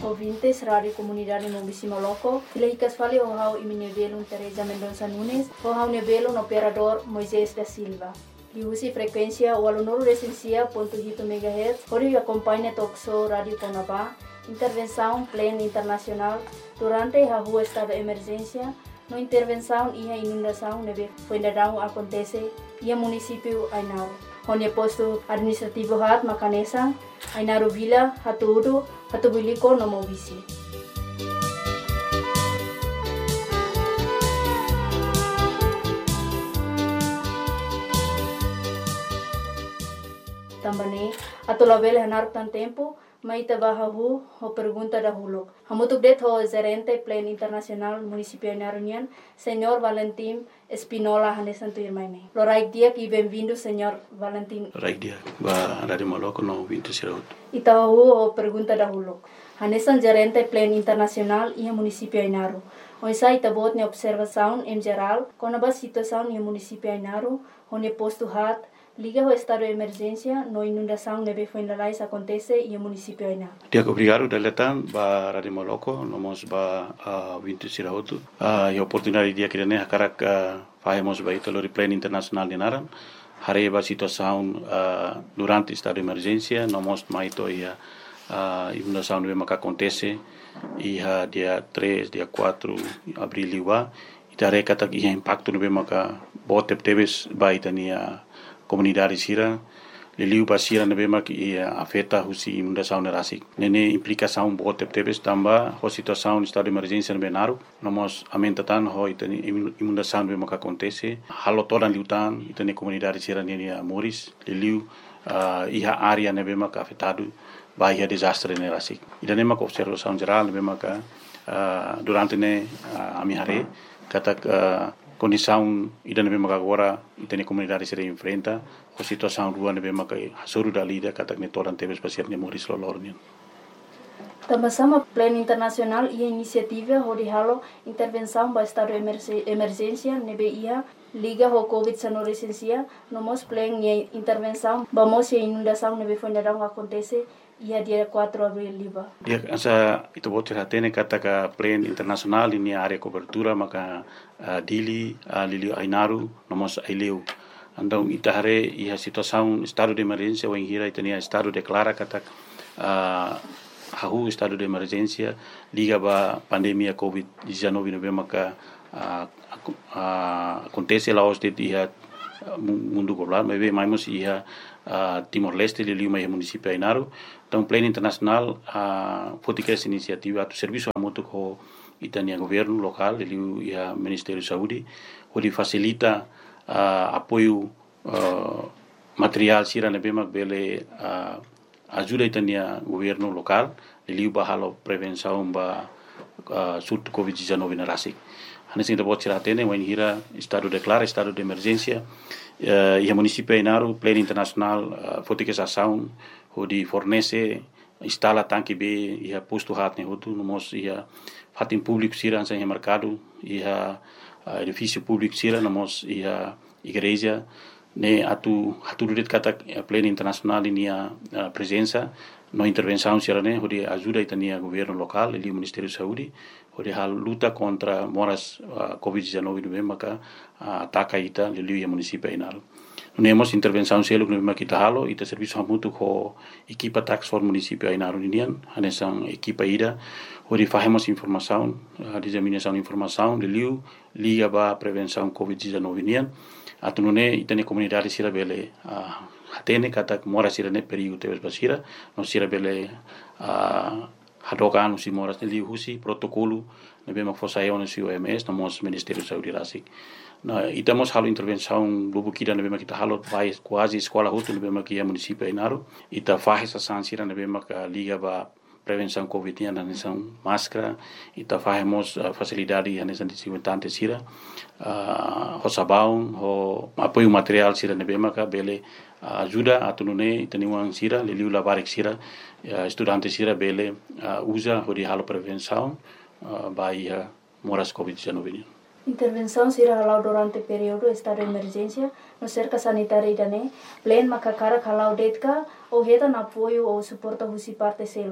ouvintes, Rádio Comunidade Mobisi Moloco. Ilahicas fale o hau iminevelo Teresa Mendonça Nunes, o hau nevelo no operador Moisés da Silva. Diusi frequência o aluno recensia .8 MHz, onde acompanha Toxo Rádio Conabá, intervenção plena internacional durante a rua estado de emergência, no intervenção e a inundação neve fuendadão acontece e a município Ainaro. Onde posto administrativo hat Macanesa, Ainaro Vila, Hatuudu, Hatubiliko no Mobisi. Também, atolabel hanar tan tempo, maita bahahu ho pergunta dahulu. Hamutuk det ho gerente plan internasional município Ainarunian, Senhor Valentim Espinola Hanesan Tuirmaine. Loraik dia e bem-vindo, Senhor Valentim. Loraik dia, ba Rádio Moloco no 20 Siraut. Itahu ho pergunta dahulu. Hanesan gerente plan internasional e município Ainaru. Oisa itabot ne observação em geral, com a situação no município Ainaru, onde posto hat liga o estado de emergência, no inundação neve fuendalais acontece e o município Aina. Dia obrigado deletan ba Rádio Moloco, nomos ba 20 Siraut. E oportunidade dia que ne karak fazemos ba ito lori plan internacional de Naran. Hare ba situação durante o estado de emergência, nomos maito ia inundação neve maka acontece e dia 3, dia 4 abril liwa. Itare kata ia impacto neve maka bote teves ba itania comunidade sira liliu basira nebe mak afeta husi inundação nerasik nene implicação bote tebes tamba ho situação estado de emergência nebe naru nomos amentatan ho itani inundação nebe mak acontece halo todan liutan itani comunidade sira nene moris liliu iha área nebe mak afetado bahia desastre nerasik itani mak observação geral nebe mak durante ne amihare kata condição ida nebe maka agora itani comunidade se enfrenta a situação rua nebe maka hasuru dalida kata ne toran tebes pasir ne moris lolornian. Também plano internacional e iniciativa onde halo intervenção para estado de emergência nebe ia liga ho COVID-19 licencia nomos plano e intervenção vamos e inundação nebe fuendadão acontece ia dia 4 abril liba. Dia asa itu bote hatene kata ka plan internasional ini area cobertura maka dili lili Ainaru nomos aileu. Andong itahare ia situação estado de emergência ou hira itania estado declara kata hahu estado de emergência liga ba pandemia COVID-19 nebe maka acontece lá os de dia mundo global mas mais ia Timor-Leste liliu mai município Ainaru. Então plano internacional fotika essa iniciativa do serviço amoto ko itania governo local liliu ia Ministério de Saúde onde facilita apoio material sira nebe mak bele ajuda itania governo local liliu bahalo prevenção ba surto COVID-19 na rasik. Hanes ainda pode tirar atene when hira estado declara estado de emergência e a município Ainaru plano internacional fotika essa ação onde fornece instala tanque B e a posto hat ne hotu nomos ia fatin público sira ansa em mercado e a edifício público sira nomos ia igreja ne atu duret kata plano internacional inia presença no intervenção sira ne onde ajuda itania governo local e o Ministério de Saúde onde a luta contra moras COVID-19 no maka ataca ita liliu município Ainaru. Nemos intervenção selo no makita halo ita serviço hamutu ko equipa tax for município Ainaru indian hanesan equipa ida onde fazemos informação disseminação informação liliu liga ba prevenção COVID-19 indian atunune itane comunidade sira bele hatene kata mora sira ne perigo tebes basira no sira bele hadokan usi moras liliu husi protocolo nebe mak fosayon usi OMS nomos Ministério de Saúde rasik. Na itamos halo intervenção lubu kida nebe mak kita halo vai quase escola hutu nebe mak ia município Ainaru ita faz essa sansira nebe mak liga ba prevenção COVID na nação máscara ita fazemos facilidade na nação desinfetante sira ho sabão ho apoio material sira nebe mak bele ajuda atunune itaniwang sira liliu labarik sira estudante sira bele usa hodi halo prevenção baia moras COVID-19. Intervenção será halau durante o período estado de emergência no cerca sanitária idane, plen makakara halau detka ou reta na apoio ou suporta husi parte selok.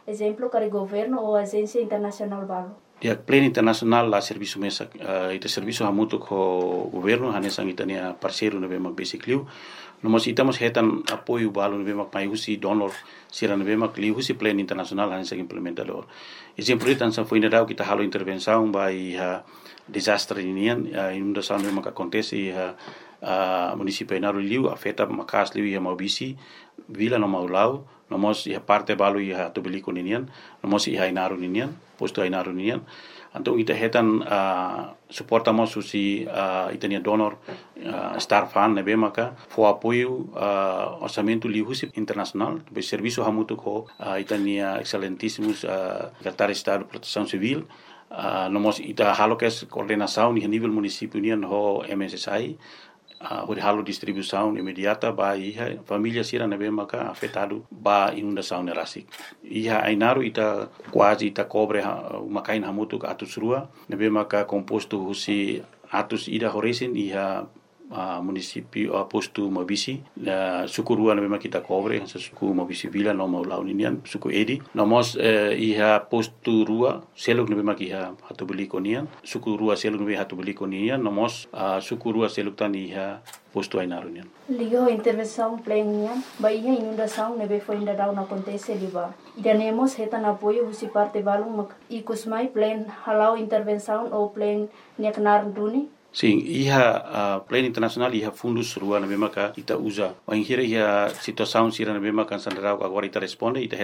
exemplo, para governo ou agência internacional balo. Ya pleno internasional la serviço mesa ita serviço hamutu ko governo hanesang itania parceiro na bemak basically no mas itamos hetan apoio balo na bemak mai husi donor sira na bemak li husi pleno internasional hanesang implementador exemplo itan sa foi na kita halo intervenção by desastre inian inundação na bemak acontece município Inaru liu afeta makas liu ia maubisi vila no maulau nomos ia parte balu ia tubeliko ninian nomos ia Inaru ninian posto Inaru ninian então ita hetan suportamos susi itania donor star fan nebe maka fo apoio orçamento liu husi internacional be serviço hamutu ko itania excelentíssimos secretário de Estado de Proteção Civil nomos ita halo kes coordenação ni nível município nian ho MSSI halo distribuição imediata ba iha família sira nebe maka afetado ba inundação nerasik iha Inaru ita quase ita cobre makain hamutu ka atus rua nebe maka composto husi atus ida horesin iha município posto Mabisi suku rua nebe maka kita cobre suku Mabisi vila no mau launian suku edi nomos iha posto rua seluk nebe maka iha hatu beli konian suku rua seluk nebe hatu beli konian nomos suku rua seluk tan iha posto Inaru nian ligo intervenção plena baia inundação nebe foi ainda down acontece liba idanemos hetan apoio husi parte balung ikusmai plan halau intervenção ou plan niaknar duni. Sim, iha pleno internacional iha fundus rua na bema ka ita usa. O inhira iha situação sira na bema kan sandrau agora ita responde ita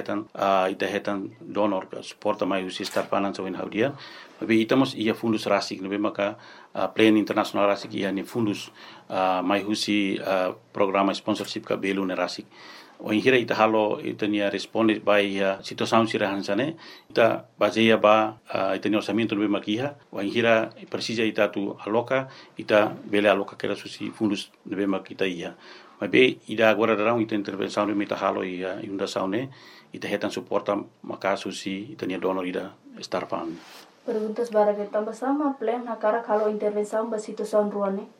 hetan donor ka suporta mai usi star finance in haudia. Tapi itamos iha fundus rasik na bema ka pleno internacional rasik iha ni fundus mai usi programa sponsorship ka belu na rasik. O inhira ita halo ita nia responde by situação sira hansane ita baseia ba ita nia orçamento no bema kiha o inhira precisa ita tu aloca ita bele aloca que era susi fundos no bema kita ia mas be ida agora darão ita intervenção no ita halo ia inundação ne ita hetan suporta maka susi ita nia donor ida star fund. Perguntas bara que tambah sama plan nakara kalau intervenção ba situação ruane.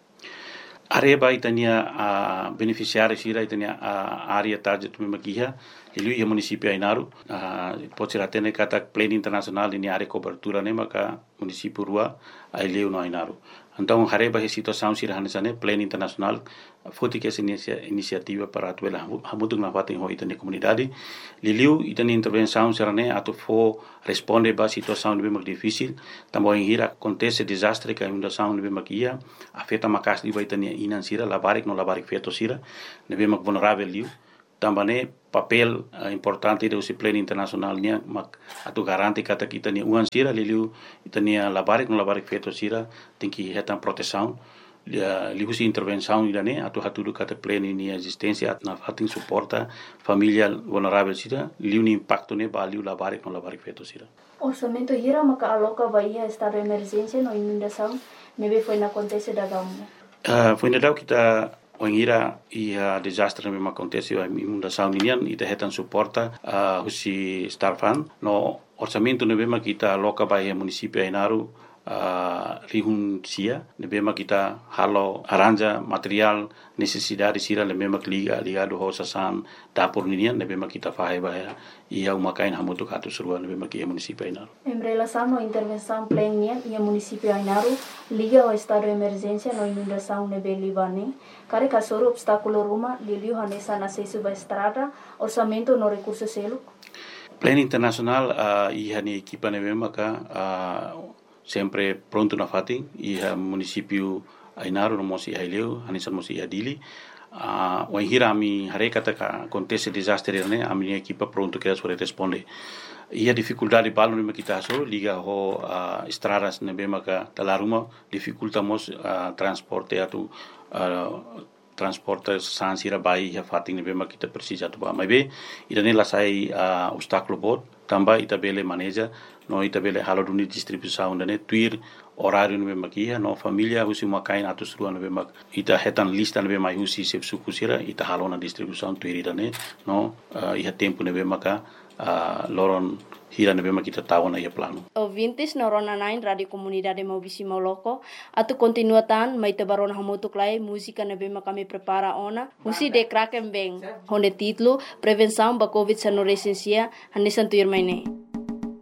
Areba itania beneficiário sira itania área target memakiha ilu ia município Inaru pode ser até kata pleno internacional ini área cobertura ne maka município rua aileu no Inaru então areba he situação sira hanesane pleno internacional foti que essa iniciativa para atuela hamutung na fatin ho itania comunidade liliu itania intervenção sira ne atu fo responde ba situação bem mais difícil também hira acontece desastre que inundação bem makia afeta makas di itania inan sira labarik no labarik feto sira nebe mak vulnerável liu também papel importante do pleno internacional nia mak atu garanti kata kita ni uan sira liliu itania labarik no labarik feto sira tem que hetan proteção liu si intervenção idane atu hatu kata pleno ni existência na fatin suporta família vulnerável sira liu ni impacto ne ba liu labarik no labarik feto sira orçamento hira maka aloca baia estado de emergência no inundação nebe foi na acontece da gamu foi na kita o ingira ia desastre mesmo acontece a inundação ninian ita hetan suporta husi star fund no orçamento ne bema kita aloca baia município Inaru rihun sia ne bema kita halo aranja material necessidade sira le bema ligado ho sasan dapur ninian ne bema kita fahe baia ia umakain hamutu katu surua ne bema kia município Inaru em relação à intervenção plena ia município Inaru liga ao estado de emergência no inundação ne belibane care kasoro obstáculo ruma liliu hanesa na acesso ba estrada orçamento no recurso selo pleno internacional ia ni equipa ne bema ka sempre pronto na fatin iha município Inaru no mosi haileu hanisa mosi adili o hira mi harekata ka acontece desastre ne ami equipa pronto que as responde ia dificuldade balu ne kita so liga ho estradas ne bema ka talaruma dificultamos transporte atu transporte sansira bai ya fatin ne bema kita precisa tu ba mai be idane la sai obstáculo bot tamba ita bele maneja no ita bele halo duni distribuição ne tuir horário no bema kia no família husi makain atus rua no bema ita hetan lista no bema husi sep sukusira ita halo na distribuição tuir idane no iha tempo no bema ka loron hira na bema kita tahu na ia plano. Ouvintes na Rona 9 Radio Comunidade Maubisi Moloko, atu continuatan mai te barona hamutuk lai música na bema kami prepara ona, husi de kraken beng, honde titlo Prevenção ba Covid sa no resensia, hanisan tuir mai ne.